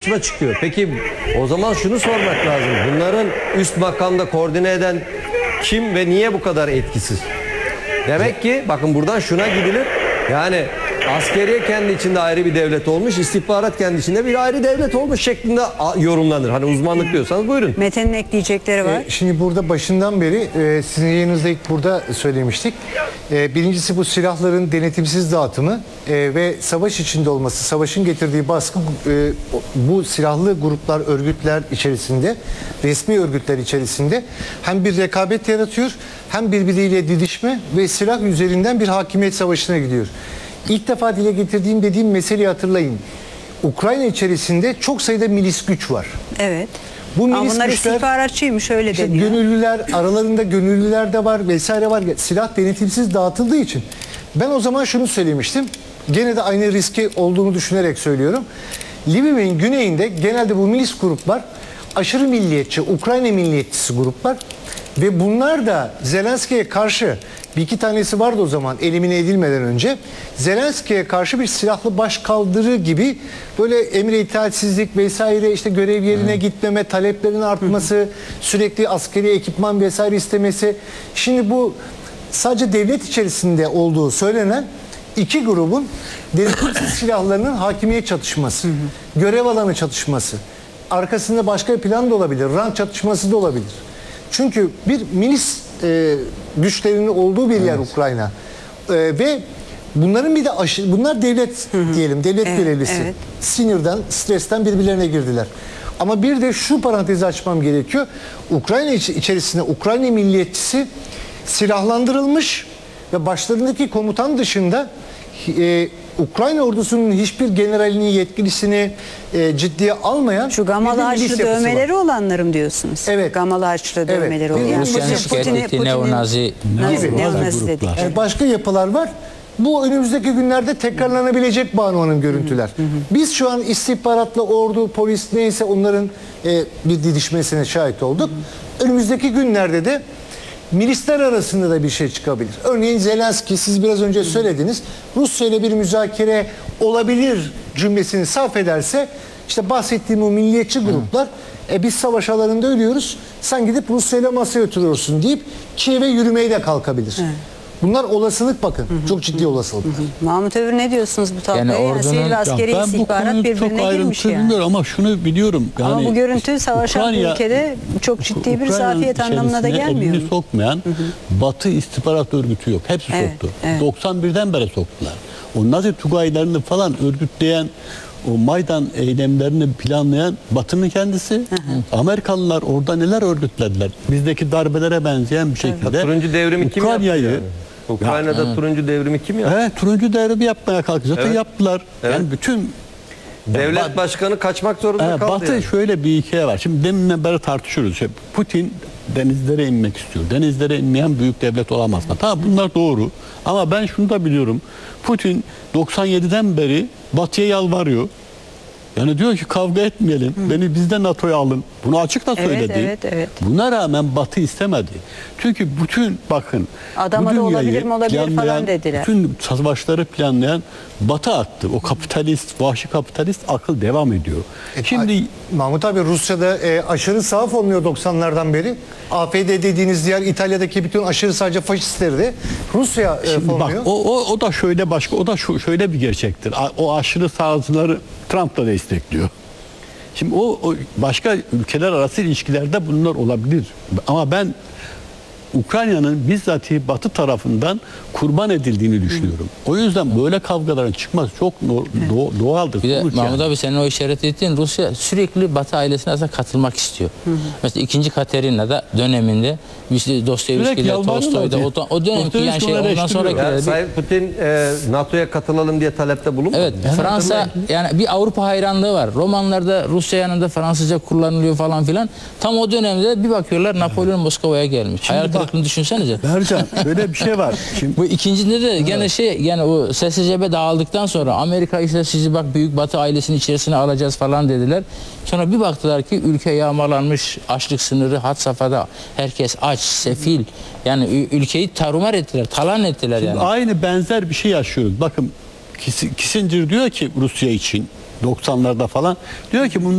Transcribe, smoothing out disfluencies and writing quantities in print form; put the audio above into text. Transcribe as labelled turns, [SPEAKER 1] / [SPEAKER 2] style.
[SPEAKER 1] karşısına çıkıyor. Peki o zaman şunu sormak lazım. Bunların üst makamda koordine eden kim ve niye bu kadar etkisiz? Demek ki bakın buradan şuna gidilir. Yani askeriye kendi içinde ayrı bir devlet olmuş, istihbarat kendi içinde bir ayrı devlet olmuş şeklinde yorumlanır. Hani uzmanlık diyorsanız buyurun.
[SPEAKER 2] Mete'nin ekleyecekleri var.
[SPEAKER 3] Şimdi burada başından beri sizin yayınınızda ilk burada söylemiştik. Birincisi bu silahların denetimsiz dağıtımı ve savaş içinde olması, savaşın getirdiği baskı bu silahlı gruplar, örgütler içerisinde, resmi örgütler içerisinde hem bir rekabet yaratıyor hem birbiriyle didişme ve silah üzerinden bir hakimiyet savaşına gidiyor. İlk defa dile dediğim meseleyi hatırlayın. Ukrayna içerisinde çok sayıda milis güç var.
[SPEAKER 2] Evet.
[SPEAKER 3] Bu
[SPEAKER 2] Ama
[SPEAKER 3] milis
[SPEAKER 2] bunlar
[SPEAKER 3] güçler,
[SPEAKER 2] istihbaratçıymış öyle
[SPEAKER 3] işte
[SPEAKER 2] deniyor.
[SPEAKER 3] gönüllüler, aralarında gönüllüler de var vesaire var. Silah denetimsiz dağıtıldığı için ben o zaman şunu söylemiştim. Gene de aynı riski olduğunu düşünerek söylüyorum. Libya'nın güneyinde genelde bu milis gruplar aşırı milliyetçi, Ukrayna milliyetçisi gruplar ve bunlar da Zelenski'ye karşı bir iki tanesi vardı o zaman elimine edilmeden önce. Zelenski'ye karşı bir silahlı başkaldırı gibi böyle emre itaatsizlik vesaire işte görev yerine gitmeme, taleplerin artması, sürekli askeri ekipman vesaire istemesi. Şimdi bu sadece devlet içerisinde olduğu söylenen iki grubun denetimsiz silahlarının hakimiyet çatışması, görev alanı çatışması. Arkasında başka bir plan da olabilir, rank çatışması da olabilir. Çünkü bir milis güçlerinin olduğu bir yer Ukrayna. Ve bunların bir de bunlar devlet diyelim, devlet görevlisi.
[SPEAKER 2] Evet.
[SPEAKER 3] Sinirden, stresten birbirlerine girdiler. Ama bir de şu parantezi açmam gerekiyor. Ukrayna içerisinde Ukrayna milliyetçisi silahlandırılmış ve başlarındaki komutan dışında Ukrayna ordusunun hiçbir generalini, yetkilisini ciddiye almayan
[SPEAKER 2] Şu
[SPEAKER 3] bir
[SPEAKER 2] gamalı
[SPEAKER 3] de milis
[SPEAKER 2] harçlı
[SPEAKER 3] yapısı
[SPEAKER 2] dövmeleri
[SPEAKER 3] var.
[SPEAKER 2] olanlarım diyorsunuz.
[SPEAKER 3] Evet.
[SPEAKER 2] Gamalı harçlı dövmeleri olan. Yani
[SPEAKER 4] Rusya'nın şikayet ettiği neonazi
[SPEAKER 2] neonazi dedik.
[SPEAKER 3] Yani başka yapılar var. Bu önümüzdeki günlerde tekrarlanabilecek Banu'nun görüntüler. Biz şu an istihbaratla ordu, polis neyse onların bir didişmesine şahit olduk. Önümüzdeki günlerde de milisler arasında da bir şey çıkabilir. Örneğin Zelenski, siz biraz önce söylediniz, Rusya ile bir müzakere olabilir cümlesini sarf ederse işte bahsettiğim o milliyetçi gruplar biz savaş alanında ölüyoruz, sen gidip Rusya ile masaya oturuyorsun deyip Kiev'e yürümeye de kalkabilir. Bunlar olasılık bakın. Çok ciddi olasılıklar.
[SPEAKER 2] Mahmut Övür ne diyorsunuz bu tabloya? Yani sivil ve askeri
[SPEAKER 5] ben bu
[SPEAKER 2] istihbarat
[SPEAKER 5] konuyu çok
[SPEAKER 2] birbirine girmiş
[SPEAKER 5] ayrıntı
[SPEAKER 2] yani.
[SPEAKER 5] bilmiyorum ama şunu biliyorum. Yani
[SPEAKER 2] Ama bu görüntü savaşan bir ülkede çok ciddi bir
[SPEAKER 5] Ukrayna'nın
[SPEAKER 2] zafiyet anlamına da
[SPEAKER 5] içerisine
[SPEAKER 2] gelmiyor
[SPEAKER 5] elini
[SPEAKER 2] mu?
[SPEAKER 5] sokmayan Batı istihbarat örgütü yok. Hepsi
[SPEAKER 2] Evet,
[SPEAKER 5] soktu.
[SPEAKER 2] evet.
[SPEAKER 5] 91'den beri soktular. O Nazi tugaylarını falan örgütleyen, o Maydan eylemlerini planlayan Batı'nın kendisi. Amerikalılar orada neler örgütlediler? Bizdeki darbelere benzeyen bir şekilde.
[SPEAKER 1] Turuncu devrimi kim yaptı
[SPEAKER 5] Ukrayna'yı
[SPEAKER 1] yani? Ukrayna'da turuncu devrimi kim yaptı?
[SPEAKER 5] Evet, turuncu devrimi yapmaya kalktı. Zaten
[SPEAKER 1] Evet.
[SPEAKER 5] yaptılar.
[SPEAKER 1] Evet.
[SPEAKER 5] Yani bütün
[SPEAKER 1] Devlet başkanı kaçmak zorunda kaldı.
[SPEAKER 5] Batı
[SPEAKER 1] yani.
[SPEAKER 5] şöyle bir hikaye var. Şimdi deminle beri tartışıyoruz. Putin denizlere inmek istiyor. Denizlere inmeyen büyük devlet olamaz mı? Tamam, bunlar doğru. Ama ben şunu da biliyorum. Putin 97'den beri Batı'ya yalvarıyor. Yani diyor ki kavga etmeyelim. Beni bizden NATO'ya alın. Bunu açıkça söyledi.
[SPEAKER 2] Evet.
[SPEAKER 5] Buna rağmen Batı istemedi. Çünkü bütün bakın
[SPEAKER 2] Adama
[SPEAKER 5] bu
[SPEAKER 2] da olabilir
[SPEAKER 5] dünyayı
[SPEAKER 2] mi olabilir falan
[SPEAKER 5] planlayan,
[SPEAKER 2] dediler.
[SPEAKER 5] bütün savaşları planlayan Batı attı. O kapitalist, vahşi kapitalist akıl devam ediyor. Şimdi
[SPEAKER 3] Mahmut abi, Rusya'da aşırı sağ formuyor 90'lardan beri. AfD dediğiniz diğer İtalya'daki bütün aşırı sağcı faşistleri de Rusya
[SPEAKER 5] Şimdi bak
[SPEAKER 3] formuyor.
[SPEAKER 5] o da şöyle başka, o da şöyle bir gerçektir. O aşırı sağcıları Trump da destekliyor. Şimdi o başka ülkeler arası ilişkilerde bunlar olabilir. Ama ben Ukrayna'nın bizzat Batı tarafından kurban edildiğini düşünüyorum. O yüzden böyle kavgaların çıkması çok doğaldır.
[SPEAKER 4] Bir de
[SPEAKER 5] sonuç
[SPEAKER 4] Mahmut
[SPEAKER 5] yani.
[SPEAKER 4] abi senin o işaret ettiğin Rusya sürekli Batı ailesine aslında katılmak istiyor. Mesela 2. Katerina'da döneminde Dostoyevski'de, Tolstoy'da o dönemki yani şey ondan sonra
[SPEAKER 1] Yani Sayın Putin NATO'ya katılalım diye talepte bulunmadı.
[SPEAKER 4] evet, Fransa yani bir Avrupa hayranlığı var. Romanlarda Rusya yanında Fransızca kullanılıyor falan filan. Tam o dönemde bir bakıyorlar Napolyon Moskova'ya gelmiş. Hayal kırıklığını düşünsenize.
[SPEAKER 5] Bercan şöyle bir şey var. Şimdi
[SPEAKER 4] Bu ikincinde de gene yani o SSCB dağıldıktan sonra Amerika işte sizi bak Büyük Batı ailesinin içerisine alacağız falan dediler. Sonra bir baktılar ki ülke yağmalanmış, açlık sınırı had safhada. Herkes aç, sefil. Yani ülkeyi tarumar ettiler, talan ettiler yani.
[SPEAKER 5] aynı benzer bir şey yaşıyoruz. Bakın Kissinger diyor ki Rusya için 90'larda falan diyor ki